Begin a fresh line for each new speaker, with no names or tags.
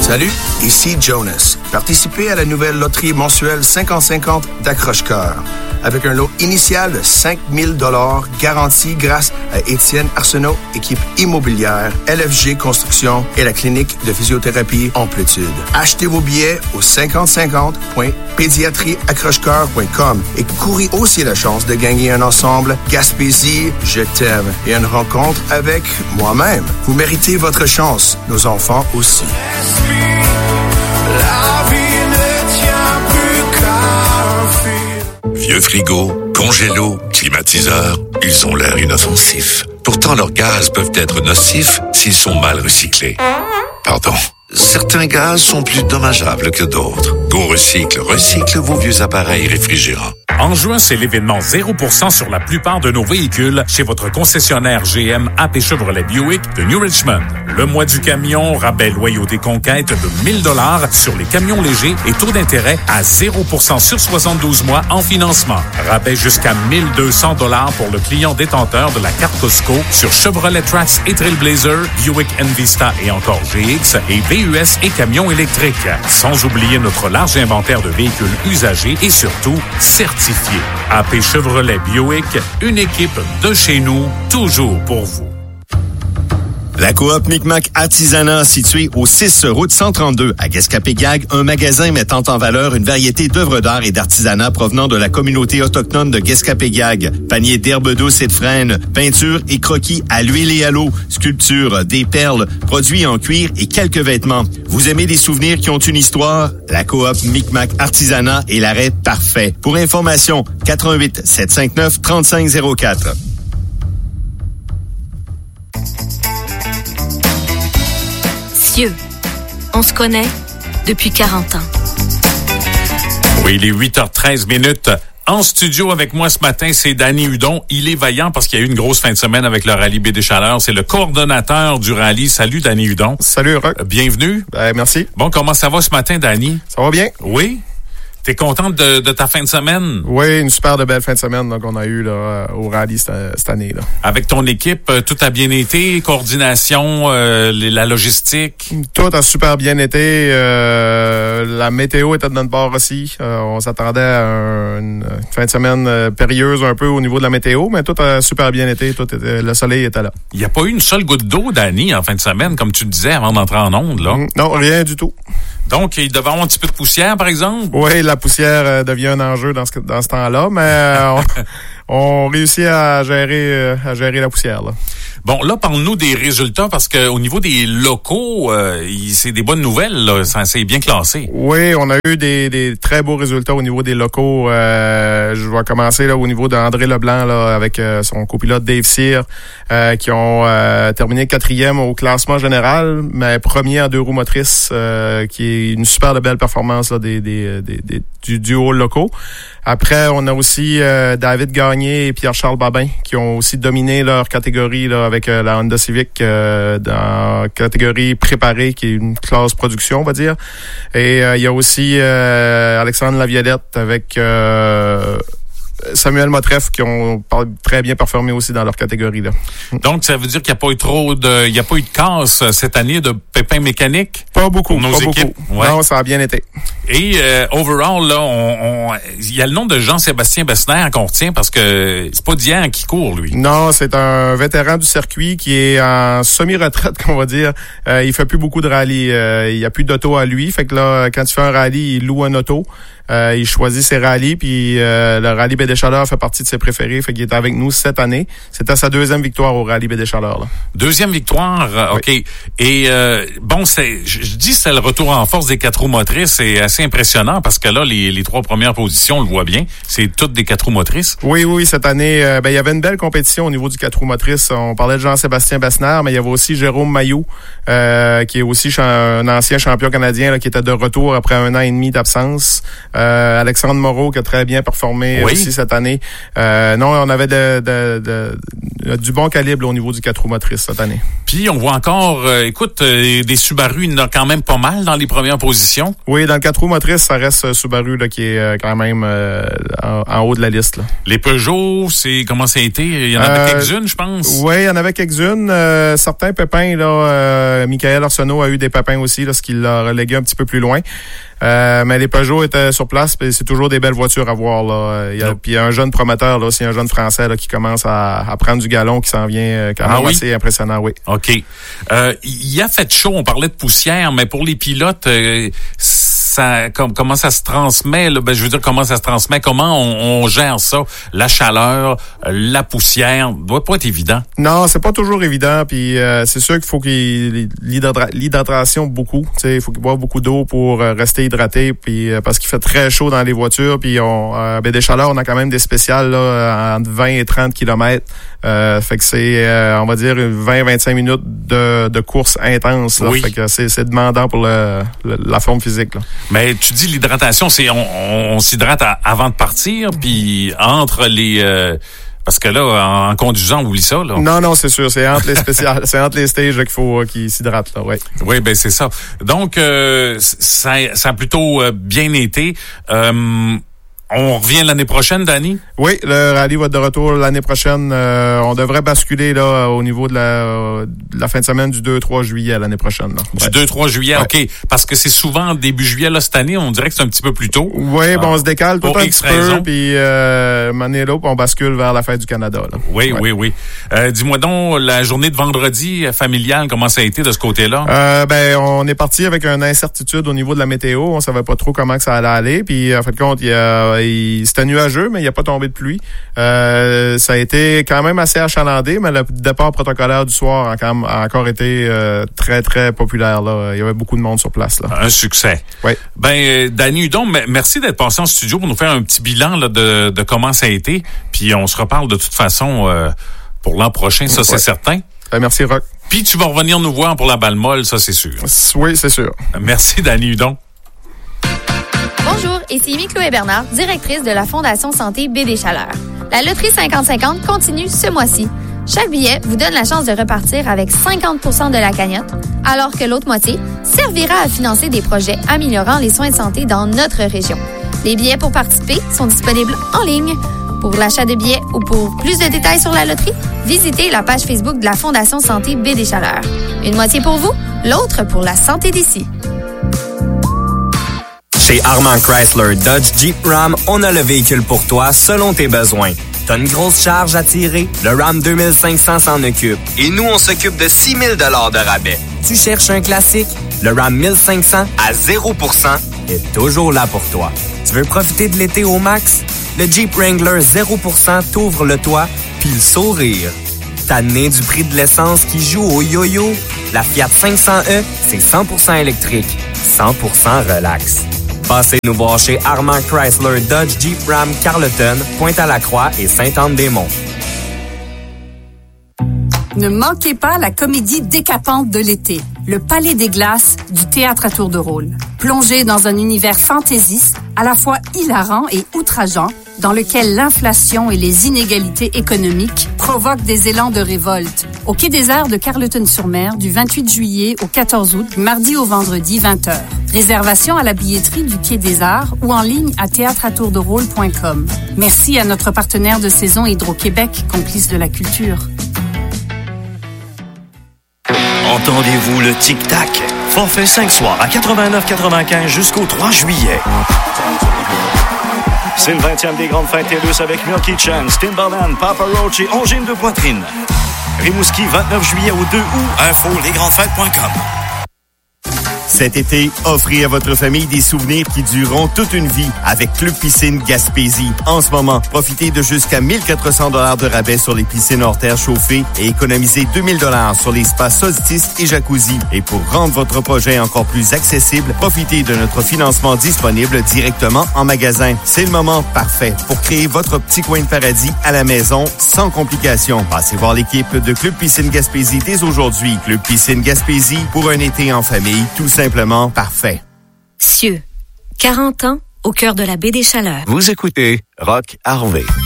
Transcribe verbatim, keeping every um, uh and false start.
Salut, ici Jonas. Participez à la nouvelle loterie mensuelle cinquante cinquante d'Accroche-Cœur. Avec un lot initial de cinq mille dollars garanti grâce à Étienne Arsenault, équipe immobilière, L F G Construction et la clinique de physiothérapie Amplitude. Achetez vos billets au cinquante cinquante point pédiatrie accroche cœur point com et courez aussi la chance de gagner un ensemble Gaspésie, Je t'aime et une rencontre avec moi-même. Vous méritez votre chance, nos enfants aussi.
La vie ne tient plus qu'à un fil.
Vieux frigo, congélo, climatiseur, ils ont l'air inoffensifs. Pourtant, leurs gaz peuvent être nocifs s'ils sont mal recyclés. Pardon. Certains gaz sont plus dommageables que d'autres. Go Recycle recycle vos vieux appareils réfrigérants.
En juin, c'est l'événement zéro pour cent sur la plupart de nos véhicules chez votre concessionnaire G M A P Chevrolet Buick de New Richmond. Le mois du camion, rabais loyauté conquête de mille dollars sur les camions légers et taux d'intérêt à zéro pour cent sur soixante-douze mois en financement. Rabais jusqu'à mille deux cents dollars pour le client détenteur de la carte Costco sur Chevrolet Trax et Trailblazer, Buick Envista et encore G X et V U S et camions électriques. Sans oublier notre large inventaire de véhicules usagés et surtout certifiés. A P Chevrolet Buick, une équipe de chez nous, toujours pour vous.
La coop Micmac Artisanat, située au six route cent trente-deux à Guescapégag, un magasin mettant en valeur une variété d'œuvres d'art et d'artisanat provenant de la communauté autochtone de Guescapégag. Paniers d'herbes douces et de frênes, peintures et croquis à l'huile et à l'eau, sculptures, des perles, produits en cuir et quelques vêtements. Vous aimez les souvenirs qui ont une histoire? La coop Micmac Artisanat est l'arrêt parfait. Pour information, quatre un huit, sept cinq neuf, trois cinq zéro quatre.
Cieux. On se connaît depuis quarante ans.
Oui, il est huit heures treize minutes. En studio avec moi ce matin, c'est Danny Hudon. Il est vaillant parce qu'il y a eu une grosse fin de semaine avec le rallye Baie des Chaleurs. C'est le coordonnateur du rallye. Salut, Danny Hudon.
Salut, Rock.
Bienvenue.
Ben, merci.
Bon, comment ça va ce matin, Danny?
Ça va bien.
Oui? T'es contente de, de ta fin de semaine?
Oui, une super de belle fin de semaine là, qu'on a eue là, au rallye cette, cette année. Là.
Avec ton équipe, tout a bien été? Coordination, euh, la logistique?
Tout a super bien été. Euh, la météo était de notre bord aussi. Euh, on s'attendait à un, une fin de semaine périlleuse un peu au niveau de la météo, mais tout a super bien été. Tout était, le soleil était là.
Il n'y a pas eu une seule goutte d'eau, Danny, en fin de semaine, comme tu le disais avant d'entrer en onde, là?
Non, rien du tout.
Donc, il devait avoir un petit peu de poussière, par exemple?
Oui, la poussière euh, devient un enjeu dans ce, dans ce temps-là, mais euh, on, on réussit à gérer, euh, à gérer la poussière, là.
Bon, là, parle-nous des résultats, parce que au niveau des locaux, euh, c'est des bonnes nouvelles, là. Ça, c'est bien classé.
Oui, on a eu des, des très beaux résultats au niveau des locaux. Euh, je vais commencer là au niveau d'André Leblanc, là, avec euh, son copilote Dave Cyr, euh, qui ont euh, terminé quatrième au classement général, mais premier en deux roues motrices, euh, qui est une super de belle performance là, des, des, des, des, du duo locaux. Après, on a aussi euh, David Gagné et Pierre-Charles Babin qui ont aussi dominé leur catégorie là, avec euh, la Honda Civic euh, dans la catégorie préparée, qui est une classe production, on va dire. Et euh, il y a aussi euh, Alexandre Laviolette avec euh, Samuel Motreff qui ont très bien performé aussi dans leur catégorie, là.
Donc, ça veut dire qu'il n'y a pas eu trop de, il n'y a pas eu de casse cette année de pépins mécaniques?
Pas beaucoup,
pour nos
pas
équipes.
beaucoup.
Ouais.
Non, ça a bien été.
Et euh, overall, là, on, on, il y a le nom de Jean-Sébastien Bessner qu'on retient parce que c'est pas d'hier qui court, lui.
Non, c'est un vétéran du circuit qui est en semi-retraite, qu'on va dire. Euh, il fait plus beaucoup de rallye. Euh, il y a plus d'auto à lui. Fait que là, quand il fait un rallye, il loue un auto. Euh, il choisit ses rallyes, puis euh, le rallye Baie des Chaleurs fait partie de ses préférés. Fait qu'il est avec nous cette année. C'était sa deuxième victoire au rallye Baie des Chaleurs, là.
Deuxième victoire, euh, OK.
Oui.
Et euh, bon, c'est, je, je dis c'est le retour en force des quatre roues motrices. C'est assez impressionnant parce que là, les, les trois premières positions, on le voit bien, c'est toutes des quatre roues motrices.
Oui, oui, cette année, euh, ben il y avait une belle compétition au niveau du quatre roues motrices. On parlait de Jean-Sébastien Bessner, mais il y avait aussi Jérôme Mailloux, euh, qui est aussi cha- un ancien champion canadien là, qui était de retour après un an et demi d'absence. Euh, Alexandre Moreau qui a très bien performé
oui.
aussi cette année. Euh, non, on avait de, de, de, de, du bon calibre là, au niveau du quatre roues motrices cette année.
Puis on voit encore, euh, écoute, euh, des Subaru, il y en a quand quand même pas mal dans les premières positions.
Oui, dans le quatre roues motrices, ça reste Subaru là, qui est euh, quand même euh, en, en haut de la liste. Là.
Les Peugeot, c'est comment ça a été? Il y en avait euh, quelques-unes, je pense.
Oui, il y en avait quelques-unes. Euh, certains pépins, là, euh, Michael Arsenault a eu des pépins aussi, là, ce qui l'a relégué un petit peu plus loin. Euh, mais les Peugeot étaient sur place, puis c'est toujours des belles voitures à voir. Là. Il y a, puis il y a un jeune promoteur, là, aussi un jeune Français là, qui commence à, à prendre du galon, qui s'en vient quand même ah oui? assez impressionnant, oui.
OK. Euh, il a fait chaud, on parlait de poussière, mais pour les pilotes, euh, ça, comme, comment ça se transmet? Là? Ben, je veux dire, comment ça se transmet? Comment on, on gère ça? La chaleur, la poussière, doit pas être évident.
Non, c'est pas toujours évident. Puis euh, c'est sûr qu'il faut qu'il l'hydrata- l'hydratation beaucoup. Il faut qu'il boive beaucoup d'eau pour euh, rester hydraté. Puis euh, parce qu'il fait très chaud dans les voitures. Puis on, euh, ben, des chaleurs, on a quand même des spéciales là, entre vingt et trente kilomètres. Euh, fait que c'est, euh, on va dire, vingt à vingt-cinq minutes de, de course intense. Là.
Oui.
Fait que c'est, c'est demandant pour le, le, la forme physique. Là.
Mais tu dis l'hydratation, c'est on, on, on s'hydrate à, avant de partir, puis entre les... Euh, parce que là, en, en conduisant, oublie ça. Là.
Non, non, c'est sûr. C'est entre les spéciales, c'est entre les stages là, qu'il faut qu'ils s'hydratent. Là, ouais.
Oui, ben c'est ça. Donc, euh, ça, ça a plutôt bien été. Euh, On revient l'année prochaine, Danny?
Oui, le rallye va être de retour l'année prochaine. Euh, on devrait basculer là au niveau de la, de la fin de semaine du deux trois juillet l'année prochaine. Là.
Du
ouais.
deux trois juillet, ouais. OK. Parce que c'est souvent début juillet. Là, cette année, on dirait que c'est un petit peu plus tôt.
Oui, bon, on se décale tout un
X
petit
raison.
peu. Puis, euh, année là, on bascule vers la fête du Canada. Là.
Oui,
ouais.
oui, oui. Euh, dis-moi donc, la journée de vendredi familiale, comment ça a été de ce côté-là?
Euh, ben, on est parti avec une incertitude au niveau de la météo. On savait pas trop comment que ça allait aller. Puis, en fait, compte, il y a, il, c'était nuageux. Mais il n'y a pas tombé de pluie. Euh, ça a été quand même assez achalandé, mais le départ protocolaire du soir a, quand même, a encore été euh, très, très populaire. Là. Il y avait beaucoup de monde sur place. Là.
Un succès.
Oui.
Ben, Danny Hudon, merci d'être passé en studio pour nous faire un petit bilan là, de, de comment ça a été. Puis on se reparle de toute façon euh, pour l'an prochain, ça ouais. c'est certain.
Euh, merci, Rock.
Puis tu vas revenir nous voir pour la balle molle, ça c'est sûr.
Oui, c'est sûr.
Merci, Danny Hudon.
Bonjour, ici Amy-Chloé Bernard, directrice de la Fondation Santé B D Chaleur. La loterie cinquante cinquante continue ce mois-ci. Chaque billet vous donne la chance de repartir avec cinquante pour cent de la cagnotte, alors que l'autre moitié servira à financer des projets améliorant les soins de santé dans notre région. Les billets pour participer sont disponibles en ligne. Pour l'achat de billets ou pour plus de détails sur la loterie, visitez la page Facebook de la Fondation Santé B D Chaleur. Une moitié pour vous, l'autre pour la santé d'ici.
Chez Armand Chrysler Dodge Jeep Ram, on a le véhicule pour toi selon tes besoins. T'as une grosse charge à tirer? Le Ram deux mille cinq cents s'en occupe. Et nous, on s'occupe de six mille dollars de rabais. Tu cherches un classique? Le Ram mille cinq cents à zéro pour cent est toujours là pour toi. Tu veux profiter de l'été au max? Le Jeep Wrangler zéro pour cent t'ouvre le toit puis le sourire. Tanné du prix de l'essence qui joue au yo-yo? La Fiat cinq cents E, c'est cent pour cent électrique, cent pour cent relax. Passez nous voir chez Armand Chrysler Dodge Jeep Ram Carleton, Pointe-à-la-Croix et Sainte-Anne-des-Monts.
Ne manquez pas la comédie décapante de l'été, Le Palais des Glaces du théâtre à tour de rôle. Plongez dans un univers fantaisiste, à la fois hilarant et outrageant, dans lequel l'inflation et les inégalités économiques provoquent des élans de révolte. Au Quai des Arts de Carleton-sur-Mer, du vingt-huit juillet au quatorze août, du mardi au vendredi, vingt heures. Réservation à la billetterie du Quai des Arts ou en ligne à théâtre à tour de rôle point com. Merci à notre partenaire de saison Hydro-Québec, complice de la culture.
Entendez-vous le tic-tac? Forfait cinq soirs à quatre-vingt-neuf quatre-vingt-quinze jusqu'au trois juillet. C'est le vingtième des grandes fêtes TELUS avec Milky Chance, Timbaland, Papa Roach et Angine de poitrine. Rimouski, vingt-neuf juillet au deux août. Info lesgrandesfêtes point com.
Cet été, offrez à votre famille des souvenirs qui dureront toute une vie avec Club Piscine Gaspésie. En ce moment, profitez de jusqu'à mille quatre cents dollars de rabais sur les piscines hors terre chauffées et économisez deux mille dollars sur les spas Solstice et Jacuzzi. Et pour rendre votre projet encore plus accessible, profitez de notre financement disponible directement en magasin. C'est le moment parfait pour créer votre petit coin de paradis à la maison sans complications. Passez voir l'équipe de Club Piscine Gaspésie dès aujourd'hui. Club Piscine Gaspésie pour un été en famille, tout simplement parfait.
Cieux, quarante ans au cœur de la baie des Chaleurs.
Vous écoutez Rock Harvey.